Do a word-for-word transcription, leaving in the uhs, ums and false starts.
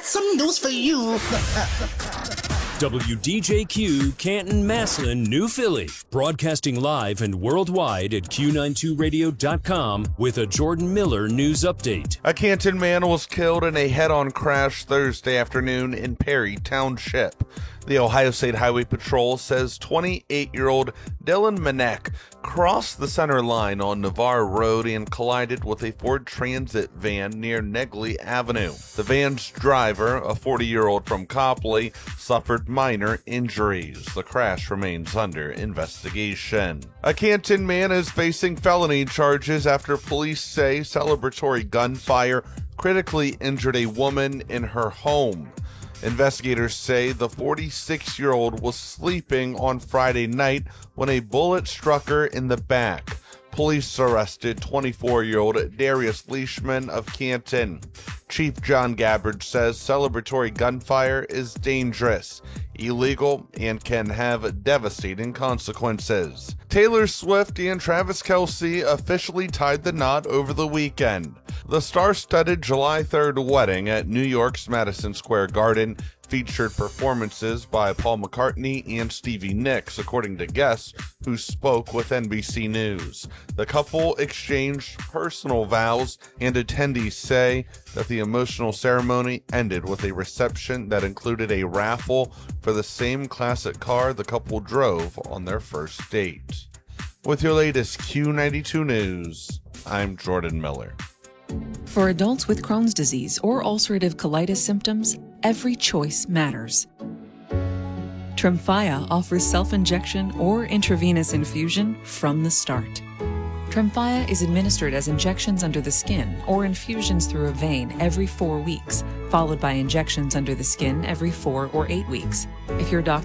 some news for you. W D J Q, Canton, Massillon, New Philly. Broadcasting live and worldwide at Q ninety-two radio dot com with a Jordan Miller news update. A Canton man was killed in a head-on crash Thursday afternoon in Perry Township. The Ohio State Highway Patrol says twenty-eight-year-old Dylan Manek crossed the center line on Navarre Road and collided with a Ford Transit van near Negley Avenue. The van's driver, a forty-year-old from Copley, suffered minor injuries. The crash remains under investigation. A Canton man is facing felony charges after police say celebratory gunfire critically injured a woman in her home. Investigators say the forty-six-year-old was sleeping on Friday night when a bullet struck her in the back. Police arrested twenty-four-year-old Darius Leishman of Canton. Chief John Gabbard says celebratory gunfire is dangerous, illegal, and can have devastating consequences. Taylor Swift and Travis Kelce officially tied the knot over the weekend. The star-studded July third wedding at New York's Madison Square Garden featured performances by Paul McCartney and Stevie Nicks, according to guests who spoke with N B C News. The couple exchanged personal vows, and attendees say that the emotional ceremony ended with a reception that included a raffle for the same classic car the couple drove on their first date. With your latest Q ninety-two News, I'm Jordan Miller. For adults with Crohn's disease or ulcerative colitis symptoms, every choice matters. Tremfya offers self-injection or intravenous infusion from the start. Tremfya is administered as injections under the skin or infusions through a vein every four weeks, followed by injections under the skin every four or eight weeks. If your doctor